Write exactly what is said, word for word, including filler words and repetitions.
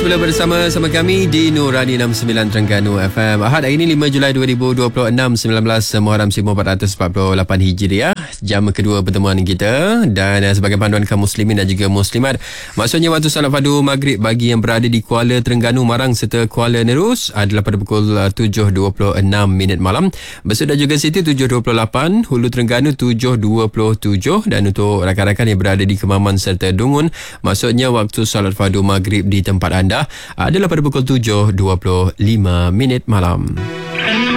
semula bersama sama kami di Nurani enam puluh sembilan Terengganu F M. Ahad hari ini lima Julai dua ribu dua puluh enam, sembilan belas Muharram seribu empat ratus empat puluh lapan Hijriah. Jam kedua pertemuan kita dan uh, sebagai panduan kaum muslimin dan juga muslimat, maksudnya waktu salat fardu maghrib bagi yang berada di Kuala Terengganu, Marang serta Kuala Nerus adalah pada pukul uh, tujuh dua puluh enam minit malam. Besut dan juga Siti tujuh dua puluh lapan, Hulu Terengganu tujuh dua puluh tujuh, dan untuk rakan-rakan yang berada di Kemaman serta Dungun, maksudnya waktu salat fardu maghrib di tempat anda adalah pada pukul tujuh dua puluh lima minit malam.